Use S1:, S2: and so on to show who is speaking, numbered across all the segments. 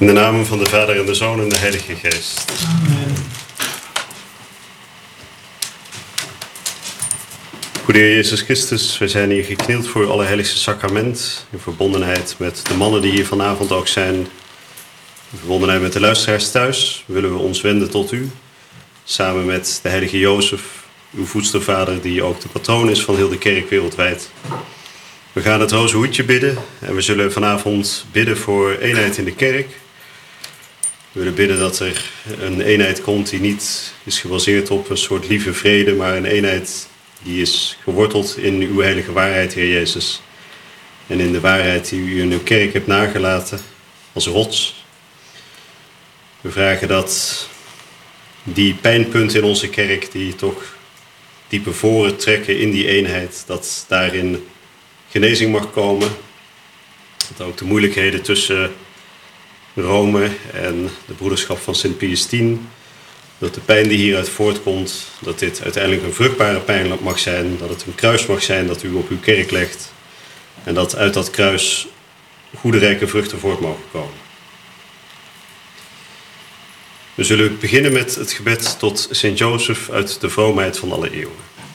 S1: In de naam van de Vader en de Zoon en de Heilige Geest.
S2: Amen.
S1: Goede Heer Jezus Christus, we zijn hier geknield voor uw Allerheiligste Sacrament. In verbondenheid met de mannen die hier vanavond ook zijn. In verbondenheid met de luisteraars thuis willen we ons wenden tot u. Samen met de heilige Jozef, uw voedstervader, die ook de patroon is van heel de kerk wereldwijd. We gaan het roze hoedje bidden en we zullen vanavond bidden voor eenheid in de kerk. We willen bidden dat er een eenheid komt die niet is gebaseerd op een soort lieve vrede, maar een eenheid die is geworteld in uw heilige waarheid, Heer Jezus. En in de waarheid die u in uw kerk hebt nagelaten als rots. We vragen dat die pijnpunten in onze kerk, die toch diepe voren trekken in die eenheid, dat daarin genezing mag komen. Dat ook de moeilijkheden tussen Rome en de broederschap van Sint Pius X, dat de pijn die hieruit voortkomt, dat dit uiteindelijk een vruchtbare pijn mag zijn, dat het een kruis mag zijn dat u op uw kerk legt en dat uit dat kruis goede rijke vruchten voort mogen komen. We zullen beginnen met het gebed tot Sint Jozef uit de vroomheid van alle eeuwen.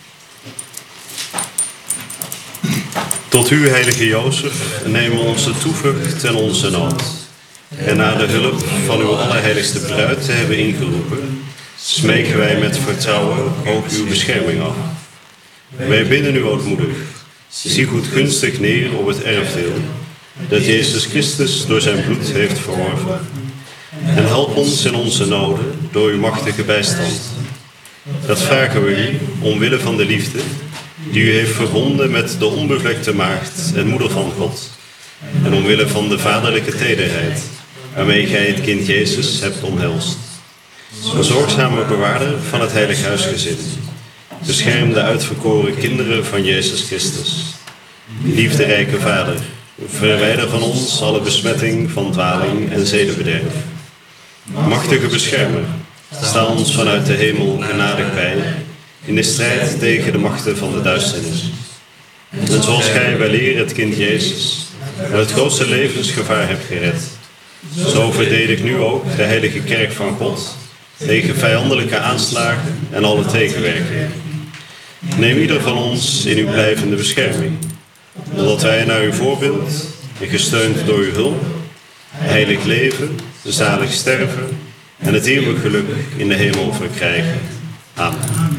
S1: Tot u, heilige Jozef, nemen we onze toevlucht ten onze nood. En na de hulp van uw allerheiligste bruid te hebben ingeroepen, smeken wij met vertrouwen ook uw bescherming af. Wij bidden u ootmoedig, zie goedgunstig neer op het erfdeel dat Jezus Christus door zijn bloed heeft verworven. En help ons in onze noden door uw machtige bijstand. Dat vragen we u omwille van de liefde die u heeft verbonden met de onbevlekte maagd en moeder van God. En omwille van de vaderlijke tederheid waarmee gij het kind Jezus hebt omhelst. Een zorgzame bewaarder van het heilig huisgezin. Bescherm de uitverkoren kinderen van Jezus Christus. Liefderijke Vader, verwijder van ons alle besmetting van dwaling en zedenbederf. Machtige beschermer, sta ons vanuit de hemel genadig bij in de strijd tegen de machten van de duisternis. En zoals gij weleer het kind Jezus en het grootste levensgevaar hebt gered, zo verdedig nu ook de heilige kerk van God tegen vijandelijke aanslagen en alle tegenwerkingen. Neem ieder van ons in uw blijvende bescherming, omdat wij naar uw voorbeeld en gesteund door uw hulp heilig leven, zalig sterven en het eeuwig geluk in de hemel verkrijgen. Amen.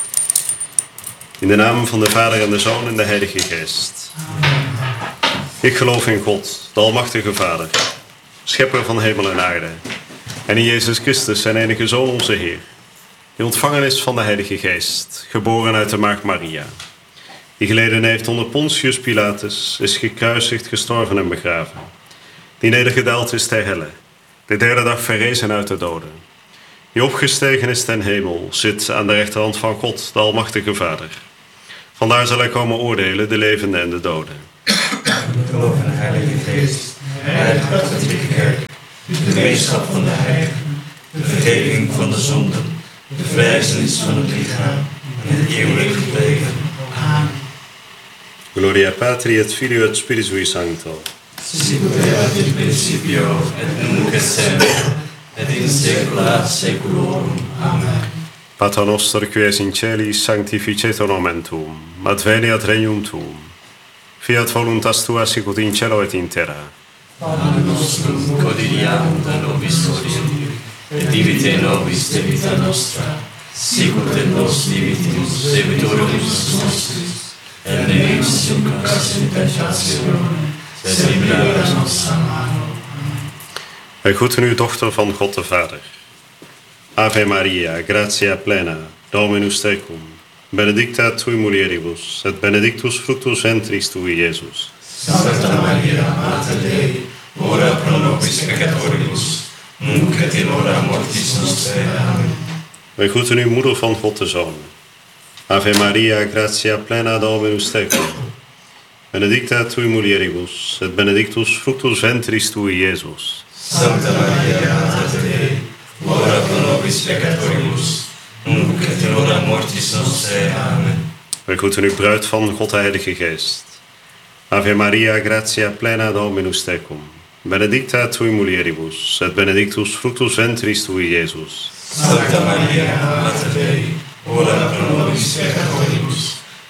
S1: In de naam van de Vader en de Zoon en de Heilige Geest. Ik geloof in God, de Almachtige Vader, Schepper van hemel en aarde, en in Jezus Christus, zijn enige Zoon, onze Heer, die ontvangen is van de Heilige Geest, geboren uit de Maagd Maria, die geleden heeft onder Pontius Pilatus, is gekruisigd, gestorven en begraven, die nedergedaald is ter helle, de derde dag verrezen uit de doden, die opgestegen is ten hemel, zit aan de rechterhand van God, de Almachtige Vader. Vandaar zal hij komen oordelen de levenden en de doden.
S2: Ik geloof in de Heilige Geest, de heilige katholieke kerk, de gemeenschap van de heiligen, de vergeving van de zonden, de verrijzenis van het lichaam en het eeuwige leven. Amen.
S1: Gloria Patri et Filio et Spiritui Sancto.
S2: Sicut erat in principio et nunc et semper et in saecula saeculorum. Amen.
S1: Pater noster qui es in celis, sanctificetur nomen tuum, adveniat regnum tuum. Fiat voluntas tua sicut in cielo et in terra.
S2: Panem nostrum quotidianum da nobis hodie, et divite nobis de vita nostra, sicut et nos divitimus debitoribus nostris, et ne inducas in tentationem, sed libera nos a malo.
S1: Wij groeten u, dochter van God de Vader. Ave Maria, gratia plena, Dominus tecum, benedicta tui mulieribus, et benedictus fructus ventris tui, Iesus.
S2: Sancta Maria, Mater Dei, ora pro nobis peccatoribus, nunc et in hora mortis nostrae. Amen.
S1: Wij groeten u, moeder van God de Zoon. Ave Maria, gratia plena, Dominus tecum, benedicta tui mulieribus, et benedictus fructus ventris tui, Iesus.
S2: Sancta Maria, Mater Dei, ora pro nobis peccatoribus, nunc et in hora mortis nostrae. Amen.
S1: Wij groeten u, bruid van God de Heilige Geest. Ave Maria, gratia plena, Dominus tecum, benedicta tui mulieribus, et benedictus fructus ventris tui, Iesus.
S2: Sancta Maria, Mater Dei,